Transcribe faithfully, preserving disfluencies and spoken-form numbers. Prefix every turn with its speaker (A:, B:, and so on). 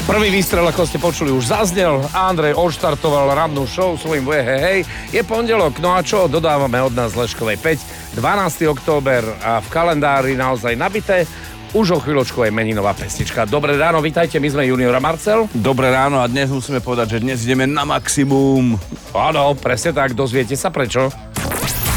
A: Prvý výstrel, ako ste počuli, už zaznel. Andrej odštartoval rannú show svojím hej, hej. Je pondelok, no a čo? Dodávame od nás Leškovej päť. dvanásteho október a v kalendári naozaj nabité. Už o chvíľočku je meninová pesnička. Dobré ráno, vitajte, my sme Junior a Marcel.
B: Dobré ráno a dnes musíme povedať, že dnes ideme na maximum.
A: Áno, presne tak, dozviete sa prečo.